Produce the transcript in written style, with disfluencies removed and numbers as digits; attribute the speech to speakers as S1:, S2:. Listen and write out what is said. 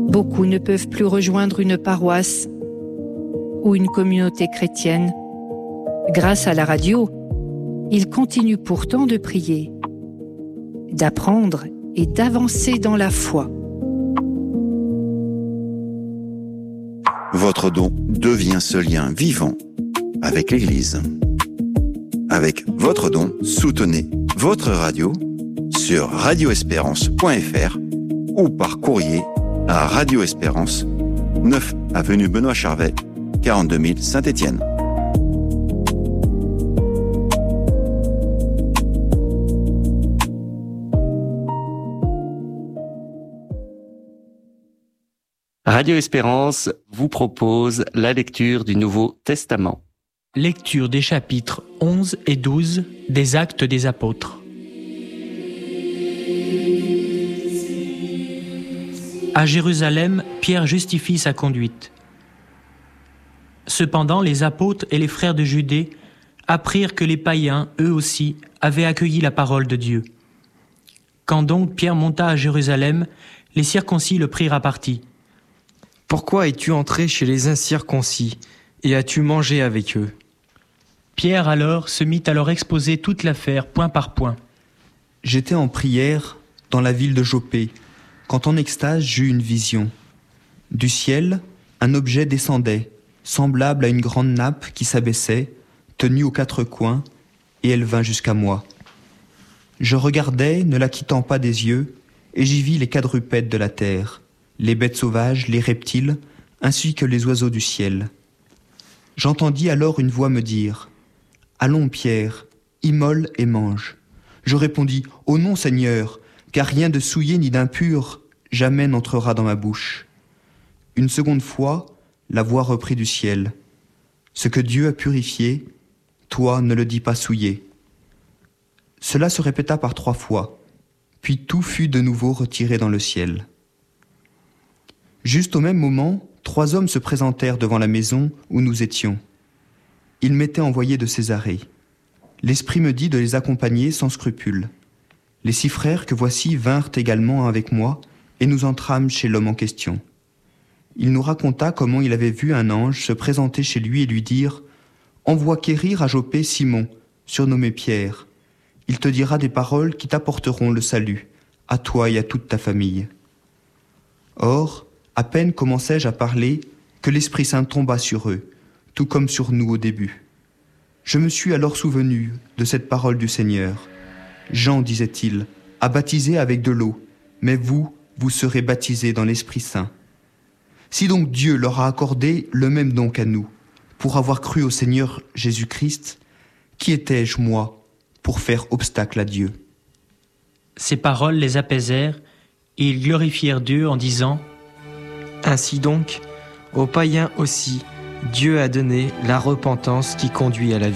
S1: Beaucoup ne peuvent plus rejoindre une paroisse ou une communauté chrétienne. Grâce à la radio, ils continuent pourtant de prier, d'apprendre et d'avancer dans la foi.
S2: Votre don devient ce lien vivant avec l'Église. Avec votre don, soutenez votre radio sur radioespérance.fr ou par courrier à Radio Espérance, 9 avenue Benoît Charvet, 42 000 Saint-Étienne.
S3: Radio Espérance vous propose la lecture du Nouveau Testament.
S4: Lecture des chapitres 11 et 12 des Actes des Apôtres. À Jérusalem, Pierre justifie sa conduite. Cependant, les apôtres et les frères de Judée apprirent que les païens, eux aussi, avaient accueilli la parole de Dieu. Quand donc Pierre monta à Jérusalem, les circoncis le prirent à partie.
S5: « Pourquoi es-tu entré chez les incirconcis et as-tu mangé avec eux ?»
S4: Pierre alors se mit à leur exposer toute l'affaire point par point.
S6: « J'étais en prière dans la ville de Jopé, quand en extase j'eus une vision. Du ciel, un objet descendait, semblable à une grande nappe qui s'abaissait, tenue aux quatre coins, et elle vint jusqu'à moi. Je regardais, ne la quittant pas des yeux, et j'y vis les quadrupèdes de la terre, les bêtes sauvages, les reptiles, ainsi que les oiseaux du ciel. J'entendis alors une voix me dire « Allons, Pierre, immole et mange. » Je répondis « Oh non, Seigneur, car rien de souillé ni d'impur jamais n'entrera dans ma bouche. » Une seconde fois, la voix reprit du ciel « Ce que Dieu a purifié, toi ne le dis pas souillé. » Cela se répéta par 3 fois, puis tout fut de nouveau retiré dans le ciel. Juste au même moment, 3 hommes se présentèrent devant la maison où nous étions. Ils m'étaient envoyés de Césarée. L'Esprit me dit de les accompagner sans scrupule. Les 6 frères que voici vinrent également avec moi, et nous entrâmes chez l'homme en question. Il nous raconta comment il avait vu un ange se présenter chez lui et lui dire « Envoie quérir à Jopé Simon, surnommé Pierre. Il te dira des paroles qui t'apporteront le salut, à toi et à toute ta famille. » Or, à peine commençai-je à parler que l'Esprit Saint tomba sur eux, tout comme sur nous au début. Je me suis alors souvenu de cette parole du Seigneur. Jean, disait-il, a baptisé avec de l'eau, mais vous, vous serez baptisés dans l'Esprit Saint. Si donc Dieu leur a accordé le même don qu'à nous, pour avoir cru au Seigneur Jésus-Christ, qui étais-je, moi, pour faire obstacle à Dieu ?
S4: Ces paroles les apaisèrent, et ils glorifièrent Dieu en disant «
S5: Ainsi donc, aux païens aussi, Dieu a donné la repentance qui conduit à la vie. »